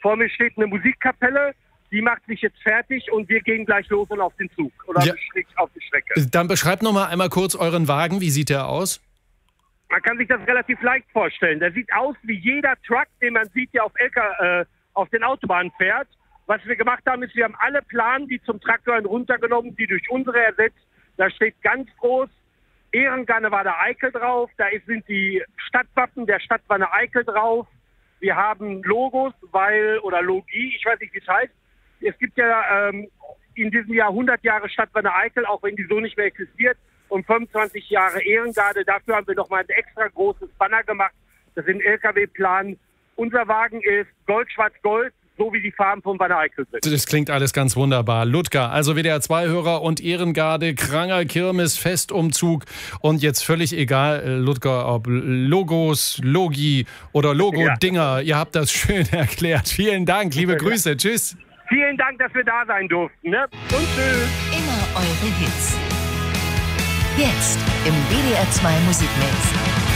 Vor mir steht eine Musikkapelle, die macht sich jetzt fertig und wir gehen gleich los und auf den Zug oder auf die Strecke. Dann beschreibt noch mal einmal kurz euren Wagen. Wie sieht der aus? Man kann sich das relativ leicht vorstellen. Der sieht aus wie jeder Truck, den man sieht, der auf den Autobahnen fährt. Was wir gemacht haben, ist, wir haben alle Planen, die zum Traktor runtergenommen, die durch unsere ersetzt. Da steht ganz groß Ehrengarde Wanne-Eickel drauf. Da sind die Stadtwappen der Stadt Wanne-Eickel drauf. Wir haben Logos, oder Logie, ich weiß nicht, wie es heißt. Es gibt ja in diesem Jahr 100 Jahre Stadt Wanne-Eickel, auch wenn die so nicht mehr existiert, und 25 Jahre Ehrengarde. Dafür haben wir nochmal ein extra großes Banner gemacht. Das sind LKW-Plan. Unser Wagen ist Gold-Schwarz-Gold, so wie die Farben von Wanne-Eickel sind. Das klingt alles ganz wunderbar. Ludger, also WDR-2-Hörer und Ehrengarde, Kranger Kirmes, Festumzug und jetzt völlig egal, Ludger, ob Logos, Logi oder Logo-Dinger. Ihr habt das schön erklärt. Vielen Dank, liebe Grüße. Tschüss. Vielen Dank, dass wir da sein durften. Ne? Und tschüss. Immer eure Hits. Jetzt im WDR 2 Musikmix.